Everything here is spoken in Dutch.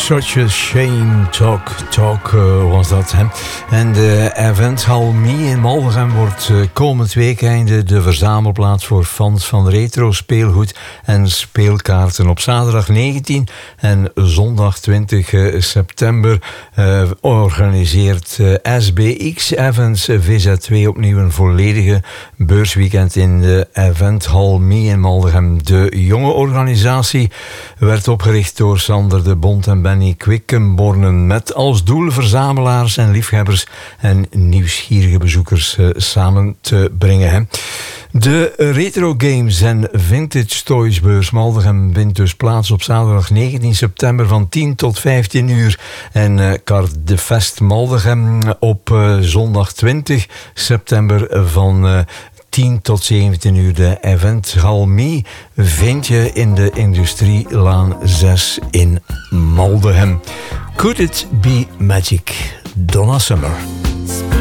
Such a Shame, Talk was dat. Hè? En de Event Hall Me in Maldegem wordt komend weekende de verzamelplaats voor fans van retro speelgoed en speelkaarten. Op zaterdag 19 en zondag 20 september organiseert SBX Events VZ2 opnieuw een volledige beursweekend in de Event Hall Me in Maldegem. De jonge organisatie werd opgericht door Sander de Bond en Benny Quickenbornen met als doel verzamelaars en liefhebbers en nieuwsgierige bezoekers samen te brengen. Hè. De Retro Games en Vintage Toys Beurs Maldegem vindt dus plaats op zaterdag 19 september van 10 tot 15 uur. En Kar de Fest Maldegem op zondag 20 september van 10 tot 17 uur. De Event Hall Me vind je in de Industrielaan 6 in Maldegem. Could it be magic? Donna Summer.